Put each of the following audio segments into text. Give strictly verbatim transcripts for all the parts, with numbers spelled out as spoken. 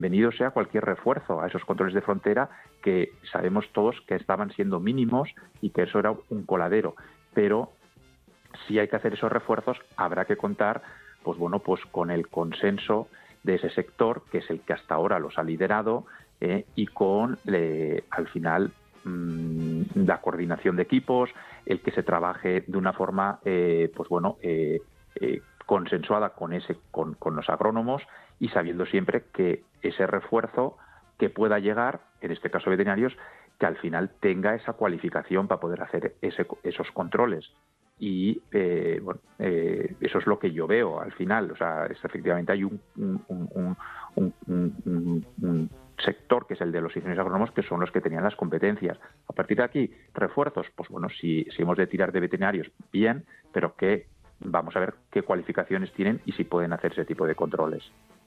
venido sea cualquier refuerzo a esos controles de frontera que sabemos todos que estaban siendo mínimos y que eso era un coladero. Pero si hay que hacer esos refuerzos, habrá que contar, pues bueno, pues con el consenso de ese sector, que es el que hasta ahora los ha liderado, eh, y con, eh, al final, mmm, la coordinación de equipos, el que se trabaje de una forma, eh, pues bueno, eh, eh, consensuada con ese, con, con los agrónomos, y sabiendo siempre que ese refuerzo que pueda llegar, en este caso veterinarios, que al final tenga esa cualificación para poder hacer ese, esos controles. Y eh, bueno, eh, eso es lo que yo veo al final. O sea, es, efectivamente hay un, un, un, un, un, un sector que es el de los ingenieros agrónomos, que son los que tenían las competencias. A partir de aquí, refuerzos, pues bueno, si, si hemos de tirar de veterinarios, bien, pero que vamos a ver qué cualificaciones tienen y si pueden hacer ese tipo de controles.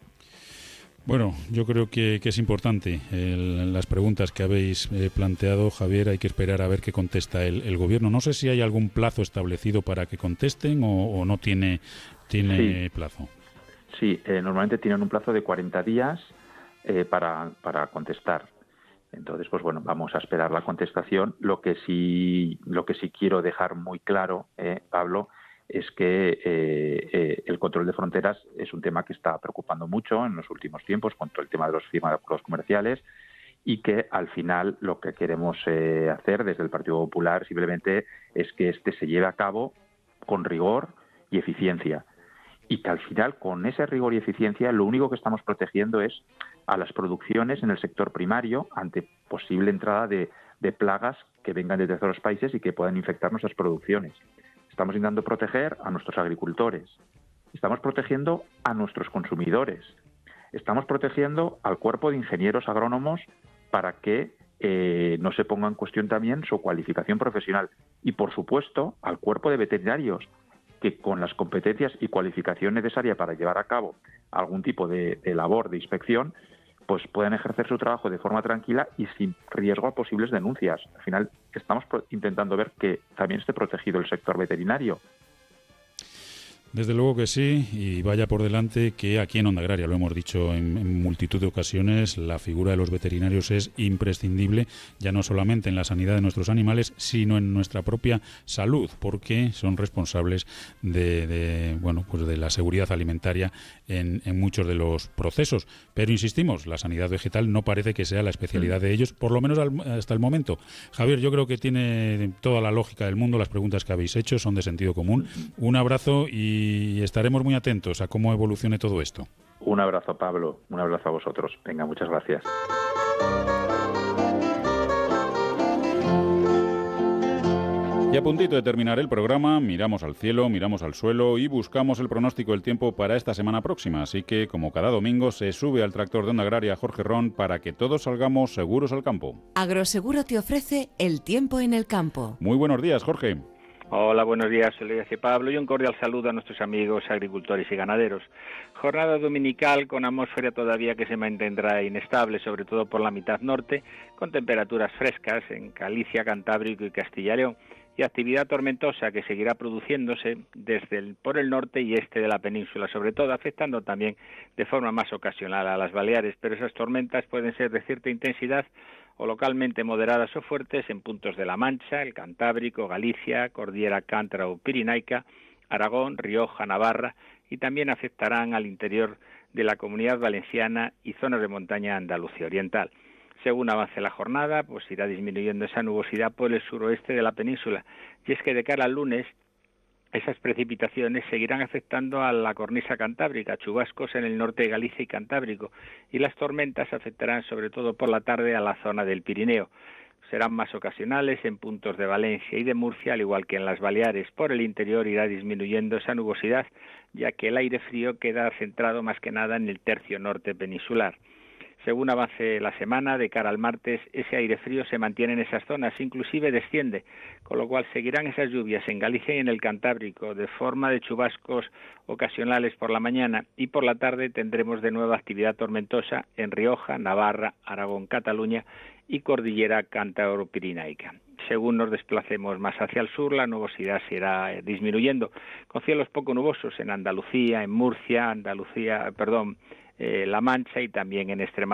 Bueno, yo creo que, que es importante el, las preguntas que habéis eh, planteado, Javier. Hay que esperar a ver qué contesta el, el gobierno. No sé si hay algún plazo establecido para que contesten o, o no tiene, tiene sí. plazo. Sí, eh, normalmente tienen un plazo de cuarenta días eh, para, para contestar. Entonces, pues bueno, vamos a esperar la contestación. Lo que sí, lo que sí quiero dejar muy claro, eh, Pablo, es que eh, eh, el control de fronteras es un tema que está preocupando mucho en los últimos tiempos con todo el tema de los firmas de acuerdos comerciales, y que al final lo que queremos eh, hacer desde el Partido Popular simplemente es que este se lleve a cabo con rigor y eficiencia, y que al final con ese rigor y eficiencia lo único que estamos protegiendo es a las producciones en el sector primario ante posible entrada de, de plagas que vengan de terceros países y que puedan infectar nuestras producciones. Estamos intentando proteger a nuestros agricultores, estamos protegiendo a nuestros consumidores, estamos protegiendo al cuerpo de ingenieros agrónomos para que eh, no se ponga en cuestión también su cualificación profesional, y, por supuesto, al cuerpo de veterinarios, que con las competencias y cualificación necesaria para llevar a cabo algún tipo de, de labor de inspección, pues puedan ejercer su trabajo de forma tranquila y sin riesgo a posibles denuncias. Al final estamos intentando ver que también esté protegido el sector veterinario. Desde luego que sí, y vaya por delante que aquí en Onda Agraria, lo hemos dicho en, en multitud de ocasiones, la figura de los veterinarios es imprescindible, ya no solamente en la sanidad de nuestros animales, sino en nuestra propia salud, porque son responsables de, de bueno, pues de la seguridad alimentaria en, en muchos de los procesos. Pero insistimos, la sanidad vegetal no parece que sea la especialidad de ellos, por lo menos al, hasta el momento. Javier, yo creo que tiene toda la lógica del mundo, las preguntas que habéis hecho son de sentido común. Un abrazo y y estaremos muy atentos a cómo evolucione todo esto. Un abrazo, Pablo. Un abrazo a vosotros. Venga, muchas gracias. Y a puntito de terminar el programa, miramos al cielo, miramos al suelo y buscamos el pronóstico del tiempo para esta semana próxima. Así que, como cada domingo, se sube al tractor de Onda Agraria Jorge Ron para que todos salgamos seguros al campo. Agroseguro te ofrece el tiempo en el campo. Muy buenos días, Jorge. Hola, buenos días, soy Luis y Pablo, y un cordial saludo a nuestros amigos agricultores y ganaderos. Jornada dominical con atmósfera todavía que se mantendrá inestable, sobre todo por la mitad norte, con temperaturas frescas en Galicia, Cantábrico y Castilla y León, y actividad tormentosa que seguirá produciéndose desde el, por el norte y este de la península, sobre todo afectando también de forma más ocasional a las Baleares, pero esas tormentas pueden ser de cierta intensidad o localmente moderadas o fuertes en puntos de La Mancha, el Cantábrico, Galicia, Cordillera Cántabra o Pirenaica, Aragón, Rioja, Navarra, y también afectarán al interior de la Comunidad Valenciana y zonas de montaña Andalucía Oriental. Según avance la jornada, pues irá disminuyendo esa nubosidad por el suroeste de la península, y es que de cara al lunes esas precipitaciones seguirán afectando a la cornisa cantábrica, chubascos en el norte de Galicia y Cantábrico, y las tormentas afectarán sobre todo por la tarde a la zona del Pirineo. Serán más ocasionales en puntos de Valencia y de Murcia, al igual que en las Baleares. Por el interior irá disminuyendo esa nubosidad, ya que el aire frío queda centrado más que nada en el tercio norte peninsular. Según avance la semana, de cara al martes, ese aire frío se mantiene en esas zonas, inclusive desciende, con lo cual seguirán esas lluvias en Galicia y en el Cantábrico, de forma de chubascos ocasionales por la mañana, y por la tarde tendremos de nuevo actividad tormentosa en Rioja, Navarra, Aragón, Cataluña y Cordillera Cántabro-Pirenaica. Según nos desplacemos más hacia el sur, la nubosidad se irá disminuyendo, con cielos poco nubosos en Andalucía, en Murcia, Andalucía, perdón, eh, La Mancha y también en Extremadura.